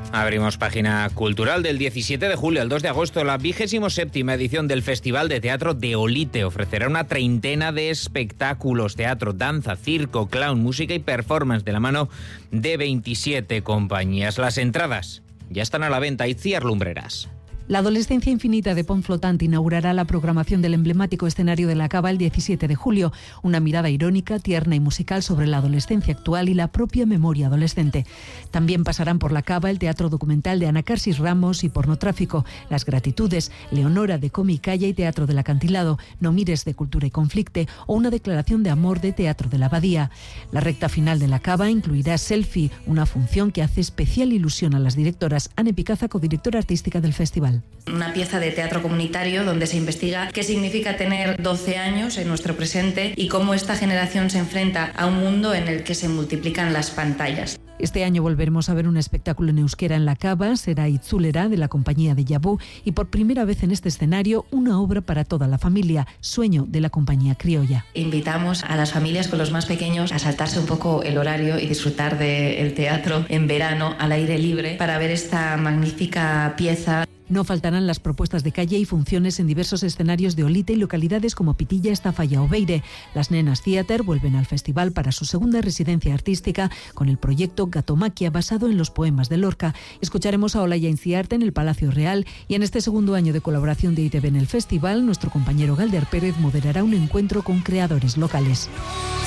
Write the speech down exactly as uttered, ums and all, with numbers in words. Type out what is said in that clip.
Abrimos página cultural. Del diecisiete de julio al dos de agosto, la vigésimo séptima edición del Festival de Teatro de Olite ofrecerá una treintena de espectáculos: teatro, danza, circo, clown, música y performance de la mano de veintisiete compañías. Las entradas ya están a la venta. Itziar Lumbreras. La adolescencia infinita de Pont Flotante inaugurará la programación del emblemático escenario de la Cava el diecisiete de julio. Una mirada irónica, tierna y musical sobre la adolescencia actual y la propia memoria adolescente. También pasarán por la Cava el teatro documental de Ana Carsis Ramos y Pornotráfico, Las Gratitudes, Leonora de Come y Calla y Teatro del Acantilado, No mires de Cultura y Conflicte o una declaración de amor de Teatro de la Abadía. La recta final de la Cava incluirá Selfie, una función que hace especial ilusión a las directoras. Ane Picaza, codirectora artística del festival. Una pieza de teatro comunitario donde se investiga qué significa tener doce años en nuestro presente y cómo esta generación se enfrenta a un mundo en el que se multiplican las pantallas. Este año volveremos a ver un espectáculo en euskera en la Cava, será Itzulera, de la compañía de Yabú, y por primera vez en este escenario una obra para toda la familia, Sueño, de la compañía criolla. Invitamos a las familias con los más pequeños a saltarse un poco el horario y disfrutar del teatro en verano al aire libre para ver esta magnífica pieza. No faltarán las propuestas de calle y funciones en diversos escenarios de Olite y localidades como Pitilla, Estafalla o Beire. Las Nenas Theater vuelven al festival para su segunda residencia artística con el proyecto Gatomaquia, basado en los poemas de Lorca. Escucharemos a Olaya Inciarte en el Palacio Real y en este segundo año de colaboración de I T V en el festival, nuestro compañero Galder Pérez moderará un encuentro con creadores locales.